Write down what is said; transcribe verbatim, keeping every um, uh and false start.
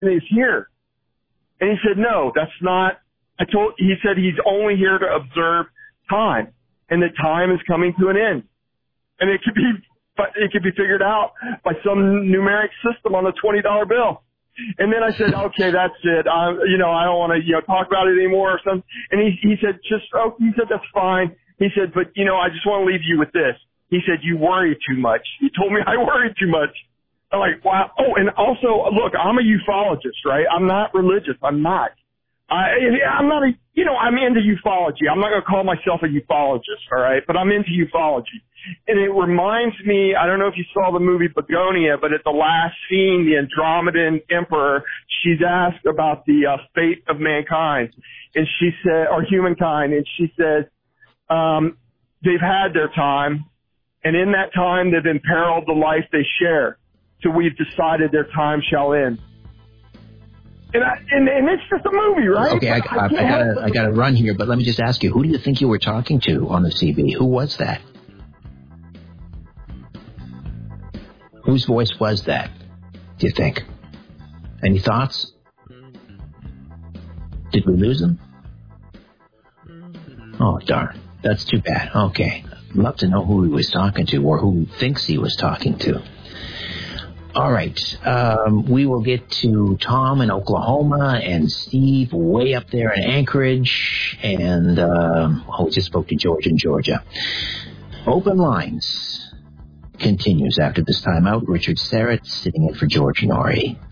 is here. And he said, no, that's not. I told, he said he's only here to observe time, and that time is coming to an end. And it could be, it could be figured out by some numeric system on a twenty dollar bill. And then I said, okay, that's it. I, you know, I don't want to, you know, talk about it anymore or something. And he, he said, just, oh, he said, that's fine. He said, but, you know, I just want to leave you with this. He said, you worry too much. He told me I worry too much. I'm like, wow. Oh, and also, look, I'm a ufologist, right? I'm not religious. I'm not. I, I'm not a, you know, I'm into ufology. I'm not going to call myself a ufologist, all right? But I'm into ufology. And it reminds me, I don't know if you saw the movie Begonia, but at the last scene, the Andromedan Emperor, she's asked about the uh, fate of mankind, and she said, or humankind, and she says, um, they've had their time, and in that time they've imperiled the life they share. So we've decided their time shall end. And, I, and, and it's just a movie, right? Okay, I, I, I gotta, I gotta run here, but let me just ask you, who do you think you were talking to on the C B? Who was that? Whose voice was that, do you think? Any thoughts? Did we lose him? Oh, darn. That's too bad. Okay. I'd love to know who he was talking to or who he thinks he was talking to. All right. Um, we will get to Tom in Oklahoma and Steve way up there in Anchorage. And, um, oh, we just spoke to George in Georgia. Open lines continues after this timeout. Richard Serrett sitting in for George Norrie.